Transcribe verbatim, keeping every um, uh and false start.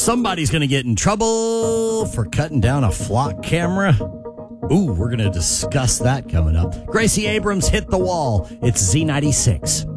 Somebody's going to get in trouble for cutting down a flock camera. Ooh, we're going to discuss that coming up. Gracie Abrams hit the wall. It's Z ninety-six.